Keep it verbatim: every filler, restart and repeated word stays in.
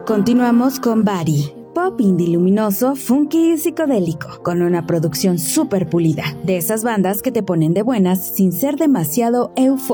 Continuamos con Bari, pop indie luminoso, funky y psicodélico, con una producción súper pulida, de esas bandas que te ponen de buenas sin ser demasiado eufóricas.